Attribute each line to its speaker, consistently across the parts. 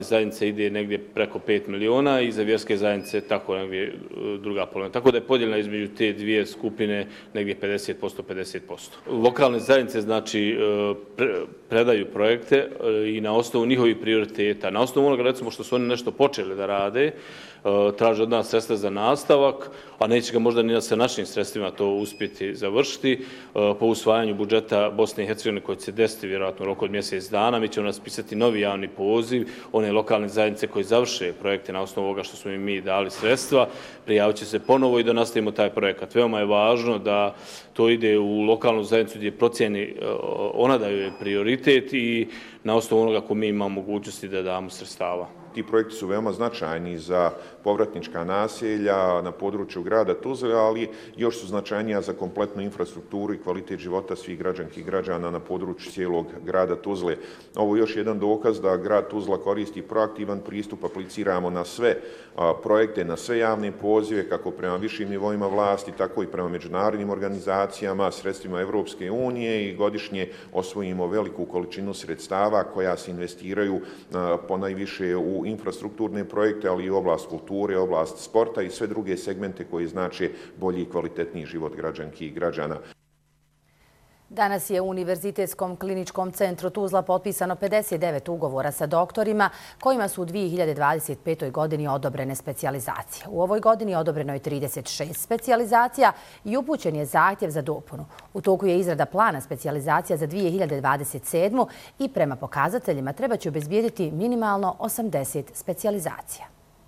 Speaker 1: zajednice ide negdje preko 5 miliona i za vjerske zajednice tako negdje druga polovina. Tako da je podijeljena između te dvije skupine negdje 50%, 50%. Lokalne zajednice znači predaju projekte i na osnovu njihovih prioriteta. Na osnovu onoga recimo što su oni nešto počeli da rade, traže od nas sredstva za nastavak, a neće ga možda ni sa našim sredstvima to uspjeti završiti. Po usvajanju budžeta Bosne i Hercegovine koji će se desiti vjerojatno u roku od mjesec dana, mi ćemo raspisati novi javni poziv. One lokalne zajednice koji završe projekte na osnovu ovoga što smo im mi dali sredstva, prijavit će se ponovo i da nastavimo taj projekat. Veoma je važno da to ide u lokalnu zajednicu gdje procjeni ona da je prioritet i na osnovu onoga ko mi imamo mogućnosti da damo sredstava.
Speaker 2: Ti projekti su veoma značajni za povratnička naselja na području grada Tuzle, ali još su značajnija za kompletnu infrastrukturu i kvalitet života svih građanki i građana na području cijelog grada Tuzle. Ovo je još jedan dokaz da grad Tuzla koristi proaktivan pristup, apliciramo na sve projekte, na sve javne pozive, kako prema višim nivoima vlasti, tako i prema međunarodnim organizacijama, sredstvima Evropske unije i godišnje osvojimo veliku količinu sredstava koja se investiraju ponajviše u infrastrukturne projekte, ali i u oblast kulture, oblast sporta i sve druge segmente koji znače bolji i kvalitetniji život građanki i građana.
Speaker 3: Danas je u Univerzitetskom kliničkom centru Tuzla potpisano 59 ugovora sa doktorima kojima su u 2025. godini odobrene specijalizacije. U ovoj godini odobreno je 36 specijalizacija i upućen je zahtjev za dopunu. U toku je izrada plana specijalizacija za 2027. i prema pokazateljima treba će obezbijediti minimalno 80 specijalizacija.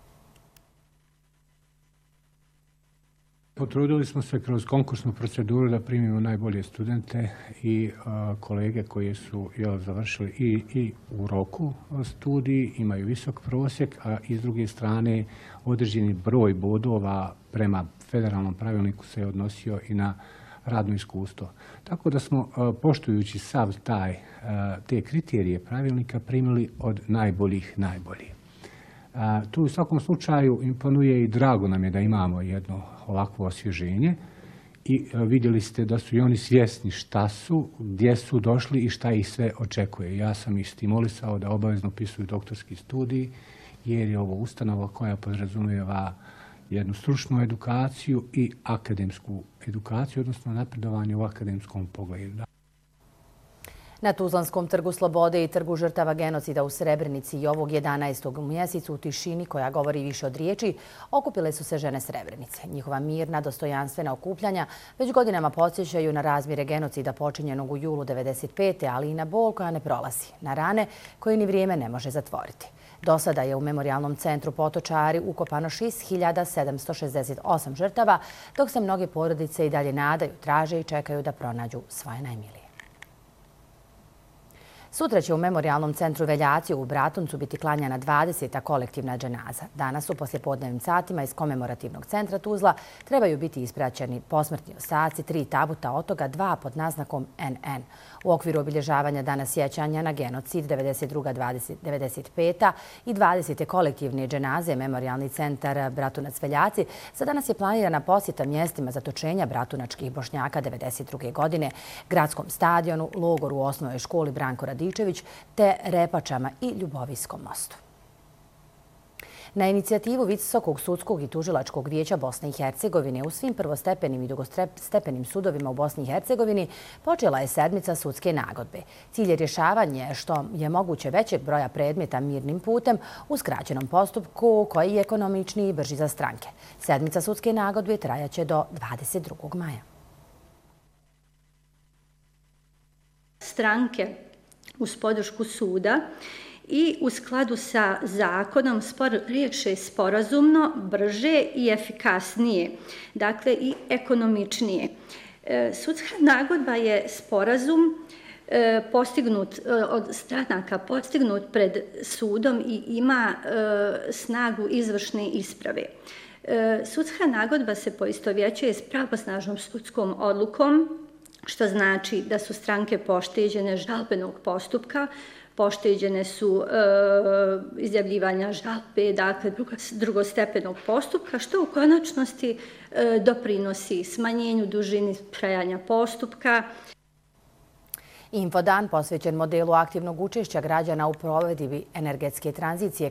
Speaker 4: Potrudili smo se kroz konkursnu proceduru da primimo najbolje studente i kolege koji su završili i u roku studij, imaju visok prosjek, a i s druge strane određeni broj bodova prema federalnom pravilniku se odnosio i na radno iskustvo. Tako da smo, poštujući sav te kriterije pravilnika, primili od najboljih najbolji. Tu u svakom slučaju imponuje i drago nam je da imamo jedno ovakvo osvježenje i vidjeli ste da su i oni svjesni šta su, gdje su došli i šta ih sve očekuje. Ja sam ih stimulisao da obavezno upisuju doktorski studij jer je ovo ustanova koja podrazumijeva jednu stručnu edukaciju i akademsku edukaciju, odnosno napredovanje u akademskom pogledu.
Speaker 3: Na Tuzlanskom trgu Slobode i trgu žrtava genocida u Srebrenici i ovog 11. mjesecu u tišini koja govori više od riječi, okupile su se žene Srebrenice. Njihova mirna, dostojanstvena okupljanja već godinama podsjećaju na razmjere genocida počinjenog u julu 1995. ali i na bol koja ne prolazi, na rane koje ni vrijeme ne može zatvoriti. Do sada je u Memorijalnom centru Potočari ukopano 6768 žrtava, dok se mnoge porodice i dalje nadaju, traže i čekaju da pronađu svoje najmilije. Sutra će u Memorijalnom centru Veljaci u Bratuncu biti klanjana 20. kolektivna dženaza. Danas u poslijepodnevnim satima iz komemorativnog centra Tuzla trebaju biti ispraćeni posmrtni ostaci 3 tabuta, od toga 2 pod naznakom NN. U okviru obilježavanja dana sjećanja na genocid 92-95. i 20. kolektivne dženaze Memorijalni centar Bratunac Veljaci za danas je planirana posjeta mjestima zatočenja bratunačkih Bošnjaka 1992. godine, gradskom stadionu, logoru u osnovnoj školi Branko Radičević te Repačama i Ljubovijskom mostu. Na inicijativu Visokog sudskog i tužilačkog vijeća Bosne i Hercegovine u svim prvostepenim i drugostepenim sudovima u Bosni i Hercegovini počela je sedmica sudske nagodbe. Cilj je rješavanje što je moguće većeg broja predmeta mirnim putem u skraćenom postupku koji je ekonomičniji i brži za stranke. Sedmica sudske nagodbe trajaće do 22. maja.
Speaker 5: Stranke uz podršku suda i u skladu sa zakonom riješe sporazumno, brže i efikasnije, dakle i ekonomičnije. Sudska nagodba je sporazum od stranaka postignut pred sudom i ima snagu izvršne isprave. Sudska nagodba se poistovjećuje s pravosnažnom sudskom odlukom, što znači da su stranke pošteđene žalbenog postupka, pošteđene su izjavljivanja žalbe, dakle drugostepenog postupka, što u konačnosti doprinosi smanjenju dužine trajanja postupka.
Speaker 3: Infodan posvećen modelu aktivnog učešća građana u provedbi energetske tranzicije